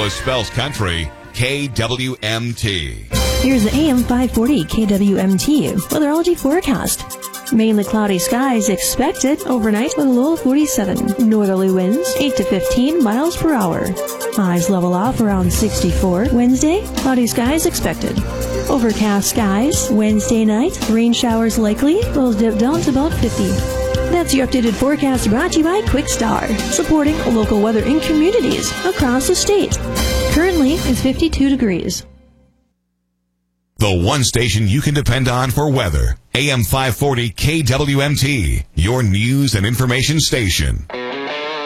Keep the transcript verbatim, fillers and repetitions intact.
Minneapolis spells country, K W M T. Here's the A M five forty K W M T weatherology forecast. Mainly cloudy skies expected overnight with a low of forty-seven. Northerly winds eight to fifteen miles per hour. Highs level off around sixty-four. Wednesday, cloudy skies expected. Overcast skies. Wednesday night, rain showers likely. Will dip down to about fifty. That's your updated forecast brought to you by QuickStar, supporting local weather in communities across the state. Currently, it's fifty-two degrees. The one station you can depend on for weather. A M five forty K W M T, your news and information station.